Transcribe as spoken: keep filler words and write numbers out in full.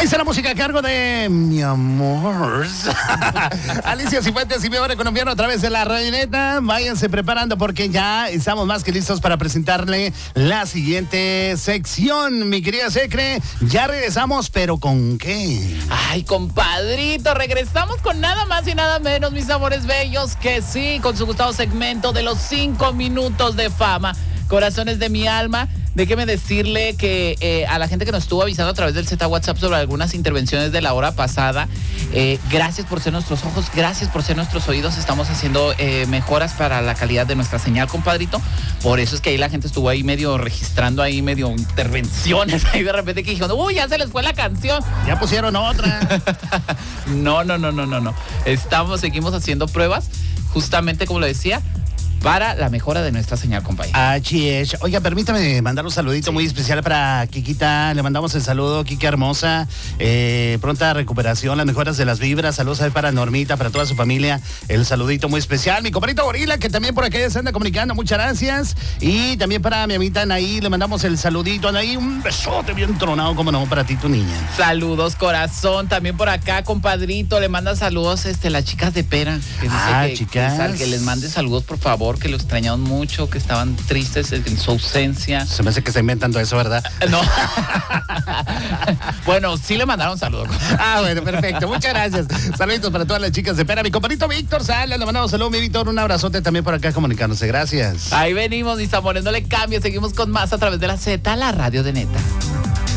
Ahí está la música a cargo de mi amor. Alicia Cifuentes y mi amor colombiano a través de la radioneta. Váyanse preparando porque ya estamos más que listos para presentarle la siguiente sección. Mi querida Secre, ya regresamos, pero ¿con qué? Ay, compadrito, regresamos con nada más y nada menos, mis amores bellos, que sí, con su gustado segmento de los cinco minutos de fama. Corazones de mi alma, déjeme decirle que eh, a la gente que nos estuvo avisando a través del Z WhatsApp sobre algunas intervenciones de la hora pasada, eh, gracias por ser nuestros ojos, gracias por ser nuestros oídos. Estamos haciendo eh, mejoras para la calidad de nuestra señal, compadrito. Por eso es que ahí la gente estuvo ahí medio registrando ahí medio intervenciones. Ahí de repente que dijeron, uy, ya se les fue la canción. Ya pusieron otra. No, no, no, no, no, no. Estamos, seguimos haciendo pruebas, justamente como lo decía, para la mejora de nuestra señal, compañero. Así es. Oiga, permítame mandar un saludito sí. muy especial para Kikita. Le mandamos el saludo, Kiki hermosa. Eh, pronta recuperación, las mejoras de las vibras. Saludos ahí para Normita, para toda su familia. El saludito muy especial. Mi compadrito Gorila, que también por aquí se anda comunicando. Muchas gracias. Y también para mi amita Anaí, le mandamos el saludito. Anaí, un besote bien tronado, como no, para ti, tu niña. Saludos, corazón. También por acá, compadrito, le manda saludos este, las chicas de Pera. Que dice ah, que, chicas. Que, que les mande saludos, por favor, que lo extrañaron mucho, que estaban tristes en su ausencia. Se me hace que está inventando eso, ¿verdad? No. Bueno, sí le mandaron saludos. Ah, bueno, perfecto. Muchas gracias. Saluditos para todas las chicas de Pera. Mi compadrito Víctor Salas, le mandamos saludos, mi Víctor. Un abrazote también por acá comunicándose. Gracias. Ahí venimos, mis amores, no le cambie. Seguimos con más a través de la Z, la radio de Neta.